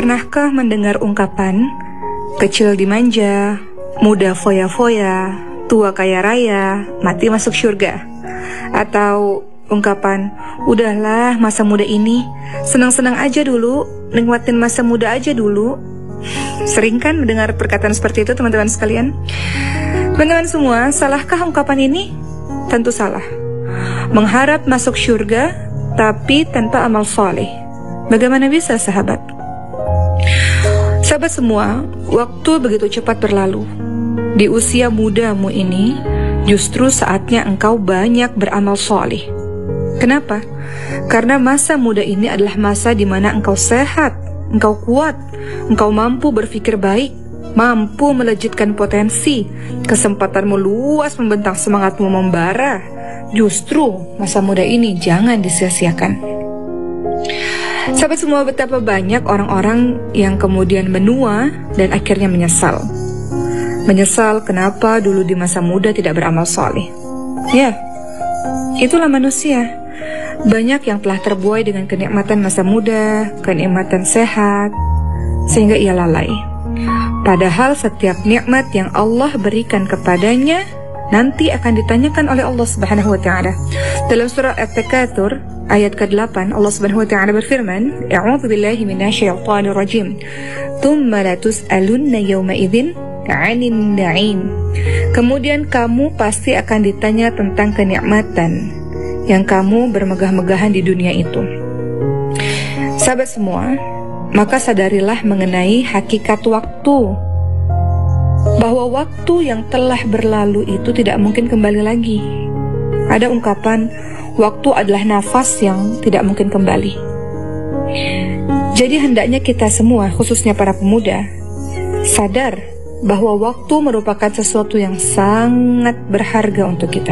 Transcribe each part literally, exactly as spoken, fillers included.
Pernahkah mendengar ungkapan kecil dimanja, muda foya-foya, tua kaya raya, mati masuk surga? Atau ungkapan, udahlah masa muda ini, senang-senang aja dulu, nikmatin masa muda aja dulu. Sering kan mendengar perkataan seperti itu teman-teman sekalian? Teman-teman semua, salahkah ungkapan ini? Tentu salah. Mengharap masuk surga tapi tanpa amal saleh, bagaimana bisa sahabat? Sahabat semua, waktu begitu cepat berlalu. Di usia mudamu ini, justru saatnya engkau banyak beramal saleh. Kenapa? Karena masa muda ini adalah masa di mana engkau sehat, engkau kuat, engkau mampu berpikir baik, mampu melejitkan potensi, kesempatanmu luas membentang, semangatmu membara. Justru masa muda ini jangan disia-siakan. Sahabat semua, betapa banyak orang-orang yang kemudian menua dan akhirnya menyesal. Menyesal kenapa dulu di masa muda tidak beramal soleh. Ya, itulah manusia. Banyak yang telah terbuai dengan kenikmatan masa muda, kenikmatan sehat, sehingga ia lalai. Padahal setiap nikmat yang Allah berikan kepadanya nanti akan ditanyakan oleh Allah Subhanahu wa taala. Dalam surah At-Takatsur ayat kedelapan, Allah Subhanahu wa taala berfirman, "A'udzu billahi minasyaitonir rajim. Tsumma la tus'alunna yawma idzin 'anil na'im." Kemudian kamu pasti akan ditanya tentang kenikmatan yang kamu bermegah-megahan di dunia itu. Sahabat semua, maka sadarilah mengenai hakikat waktu, bahwa waktu yang telah berlalu itu tidak mungkin kembali lagi. Ada ungkapan, waktu adalah nafas yang tidak mungkin kembali. Jadi hendaknya kita semua, khususnya para pemuda, sadar bahwa waktu merupakan sesuatu yang sangat berharga untuk kita.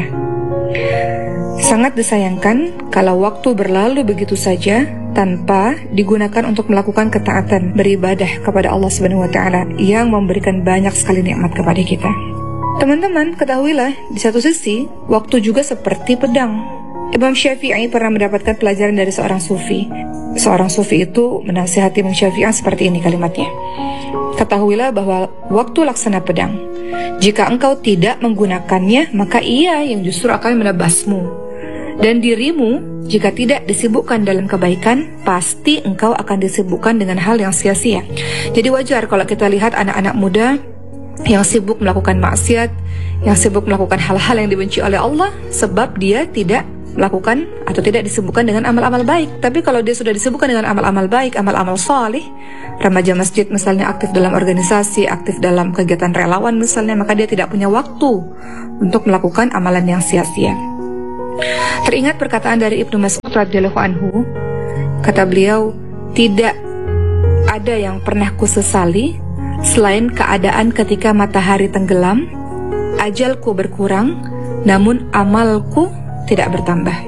Sangat disayangkan kalau waktu berlalu begitu saja tanpa digunakan untuk melakukan ketaatan beribadah kepada Allah Subhanahu wa taala yang memberikan banyak sekali nikmat kepada kita. Teman-teman, ketahuilah di satu sisi waktu juga seperti pedang. Imam Syafi'i pernah mendapatkan pelajaran dari seorang sufi. Seorang sufi itu menasihati Imam Syafi'i seperti ini kalimatnya. Ketahuilah bahwa waktu laksana pedang. Jika engkau tidak menggunakannya, maka ia yang justru akan menebasmu. Dan dirimu, jika tidak disibukkan dalam kebaikan, pasti engkau akan disibukkan dengan hal yang sia-sia. Jadi wajar kalau kita lihat anak-anak muda yang sibuk melakukan maksiat, yang sibuk melakukan hal-hal yang dibenci oleh Allah, sebab dia tidak melakukan atau tidak disibukkan dengan amal-amal baik. Tapi kalau dia sudah disibukkan dengan amal-amal baik, amal-amal saleh, remaja masjid misalnya, aktif dalam organisasi, aktif dalam kegiatan relawan misalnya, maka dia tidak punya waktu untuk melakukan amalan yang sia-sia. Teringat perkataan dari Ibnu Mas'ud radhiyallahu anhu, kata beliau, tidak ada yang pernah kusesali selain keadaan ketika matahari tenggelam, ajalku berkurang, namun amalku tidak bertambah.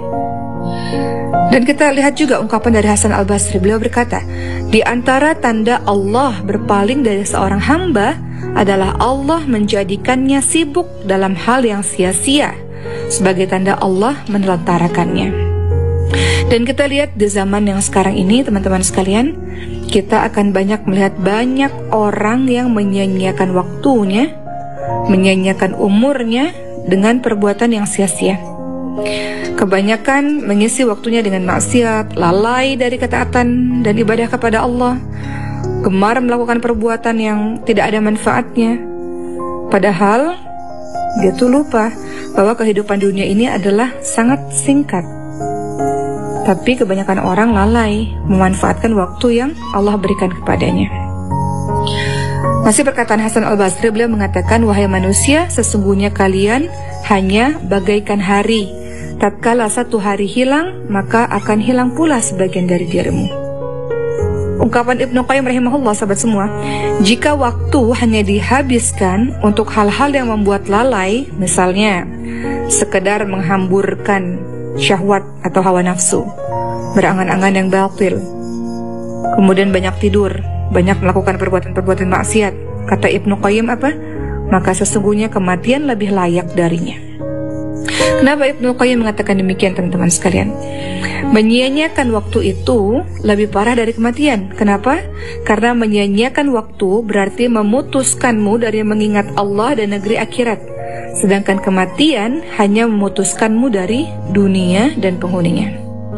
Dan kita lihat juga ungkapan dari Hasan Al-Basri, beliau berkata, di antara tanda Allah berpaling dari seorang hamba adalah Allah menjadikannya sibuk dalam hal yang sia-sia, sebagai tanda Allah menelantarkannya. Dan kita lihat di zaman yang sekarang ini, teman-teman sekalian, kita akan banyak melihat banyak orang yang menyia-nyiakan waktunya, menyia-nyiakan umurnya dengan perbuatan yang sia-sia. Kebanyakan mengisi waktunya dengan maksiat, lalai dari ketaatan dan ibadah kepada Allah, gemar melakukan perbuatan yang tidak ada manfaatnya. Padahal dia tuh lupa bahwa kehidupan dunia ini adalah sangat singkat. Tapi kebanyakan orang lalai memanfaatkan waktu yang Allah berikan kepadanya. Masih perkataan Hasan Al-Basri, beliau mengatakan, wahai manusia, sesungguhnya kalian hanya bagaikan hari. Tatkala satu hari hilang, maka akan hilang pula sebagian dari dirimu. Ungkapan Ibnu Qayyim rahimahullah, sahabat semua, jika waktu hanya dihabiskan untuk hal-hal yang membuat lalai, misalnya sekedar menghamburkan syahwat atau hawa nafsu, berangan-angan yang batil, kemudian banyak tidur, banyak melakukan perbuatan-perbuatan maksiat, kata Ibnu Qayyim apa? Maka sesungguhnya kematian lebih layak darinya. Kenapa Ibnu Qayyim mengatakan demikian, teman-teman sekalian? Menyia-nyiakan waktu itu lebih parah dari kematian. Kenapa? Karena menyia-nyiakan waktu berarti memutuskanmu dari mengingat Allah dan negeri akhirat. Sedangkan kematian hanya memutuskanmu dari dunia dan penghuninya.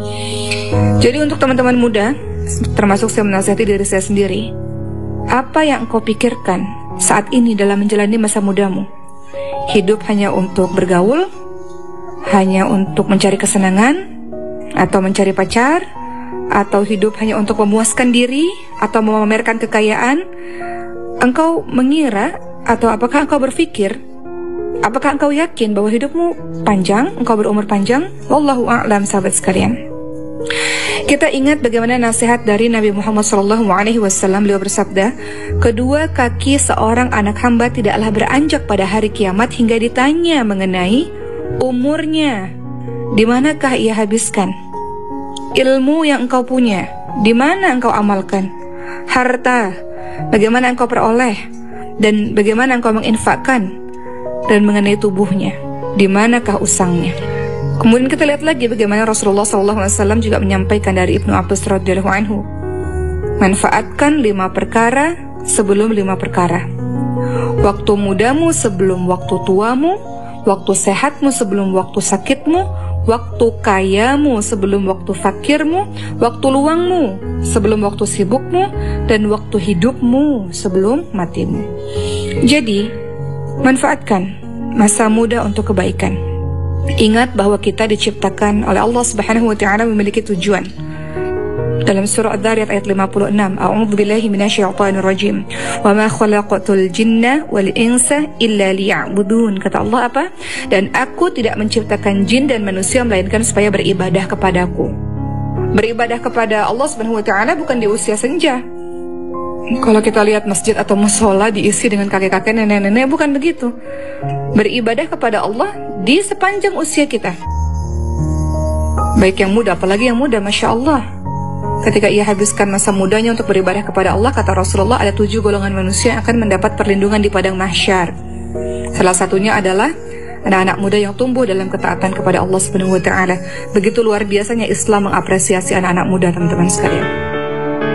Jadi untuk teman-teman muda, termasuk saya menasihati diri saya sendiri, apa yang engkau pikirkan saat ini dalam menjalani masa mudamu? Hidup hanya untuk bergaul? Hanya untuk mencari kesenangan? Atau mencari pacar? Atau hidup hanya untuk memuaskan diri? Atau memamerkan kekayaan? Engkau mengira atau apakah engkau berpikir, apakah engkau yakin bahwa hidupmu panjang, engkau berumur panjang? Wallahu a'lam, sahabat sekalian. Kita ingat bagaimana nasihat dari Nabi Muhammad shallallahu alaihi wasallam. Beliau bersabda, kedua kaki seorang anak hamba tidaklah beranjak pada hari kiamat hingga ditanya mengenai umurnya, di manakah ia habiskan? Ilmu yang engkau punya, di mana engkau amalkan? Harta, bagaimana engkau peroleh? Dan bagaimana engkau menginfakkan? Dan mengenai tubuhnya, di manakah usangnya? Kemudian kita lihat lagi bagaimana Rasulullah shallallahu alaihi wasallam juga menyampaikan dari Ibnu Abbas radhiyallahu anhu, manfaatkan lima perkara sebelum lima perkara. Waktu mudamu sebelum waktu tuamu, waktu sehatmu sebelum waktu sakitmu, waktu kayamu sebelum waktu fakirmu, waktu luangmu sebelum waktu sibukmu, dan waktu hidupmu sebelum matimu. Jadi, manfaatkan masa muda untuk kebaikan. Ingat bahwa kita diciptakan oleh Allah Subhanahu wa taala memiliki tujuan. Dalam surah Adz-Dzariyat ayat lima puluh enam, A'udzu billahi minasyaitonir rajim. Wa ma khalaqatul jinna wal insa illa liya'budun. Kata Allah apa? Dan aku tidak menciptakan jin dan manusia melainkan supaya beribadah kepadaku. Beribadah kepada Allah Subhanahu wa taala bukan di usia senja. Kalau kita lihat masjid atau mushola diisi dengan kakek-kakek, nenek-nenek, bukan begitu. Beribadah kepada Allah di sepanjang usia kita. Baik yang muda, apalagi yang muda, Masya Allah. Ketika ia habiskan masa mudanya untuk beribadah kepada Allah, kata Rasulullah, ada tujuh golongan manusia yang akan mendapat perlindungan di padang mahsyar. Salah satunya adalah anak-anak muda yang tumbuh dalam ketaatan kepada Allah Subhanahu wa taala. Begitu luar biasanya Islam mengapresiasi anak-anak muda, teman-teman sekalian.